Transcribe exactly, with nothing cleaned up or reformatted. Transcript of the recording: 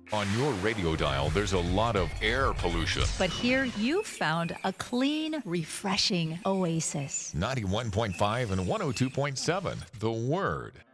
On your radio dial, there's a lot of air pollution. But here you found a clean, refreshing oasis. ninety-one point five and one oh two point seven, The Word.